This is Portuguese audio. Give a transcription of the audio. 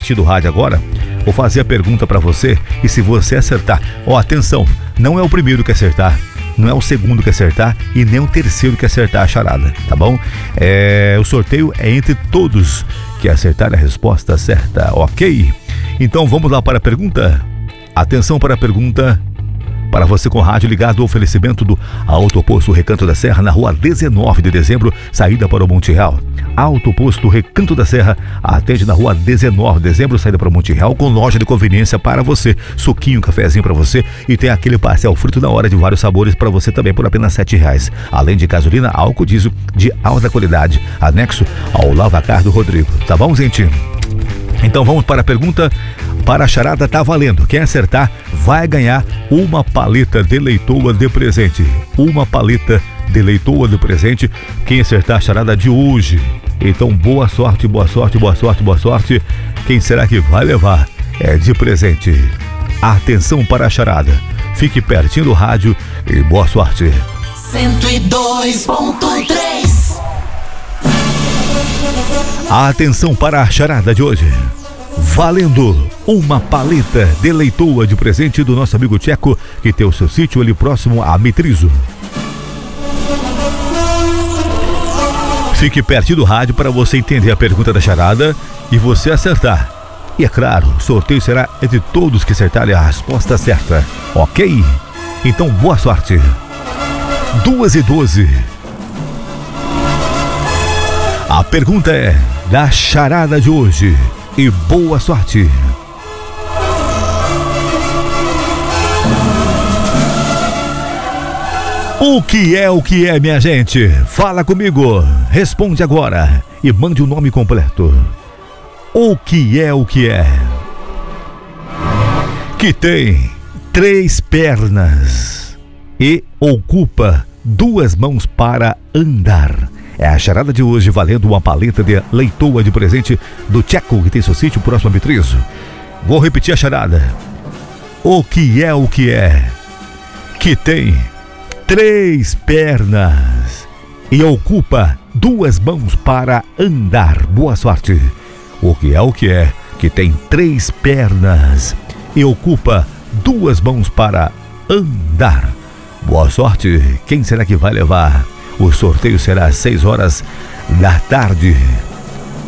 pertinho do rádio agora, vou fazer a pergunta para você e se você acertar, atenção, não é o primeiro que acertar, não é o segundo que acertar e nem o terceiro que acertar a charada, tá bom? O sorteio é entre todos que acertarem a resposta certa, ok? Então vamos lá para a pergunta? Atenção para a pergunta. Para você com rádio ligado, o oferecimento do Autoposto Recanto da Serra, na rua 19 de dezembro, saída para o Monte Real. Autoposto Recanto da Serra atende na rua 19 de dezembro, saída para o Monte Real, com loja de conveniência para você, suquinho, cafezinho para você e tem aquele pastel frito na hora de vários sabores para você também por apenas R$7. Além de gasolina, álcool diesel de alta qualidade, anexo ao Lavacar do Rodrigo. Tá bom, gente? Então vamos para a pergunta. Para a charada tá valendo. Quem acertar vai ganhar uma paleta de leitoa de presente. Uma paleta de leitoa de presente. Quem acertar a charada de hoje. Então boa sorte, boa sorte, boa sorte, boa sorte. Quem será que vai levar? É de presente. Atenção para a charada. Fique pertinho do rádio e boa sorte. 102.3. Atenção para a charada de hoje. Valendo uma paleta de leitoa de presente do nosso amigo Tcheco, que tem o seu sítio ali próximo a Mitrizo. Fique pertinho do rádio para você entender a pergunta da charada e você acertar. E é claro, o sorteio será entre todos que acertarem a resposta certa, ok? Então boa sorte. 2:12. A pergunta é da charada de hoje. E boa sorte. O que é, minha gente? Fala comigo. Responde agora e mande o nome completo. O que é? Que tem 3 pernas e ocupa 2 mãos para andar. É a charada de hoje, valendo uma paleta de leitoa de presente do Tcheco, que tem seu sítio próximo a Mitrizo. Vou repetir a charada. O que é? Que tem 3 pernas e ocupa 2 mãos para andar. Boa sorte. O que é? Que tem 3 pernas e ocupa 2 mãos para andar. Boa sorte. Quem será que vai levar? O sorteio será às 6 horas da tarde.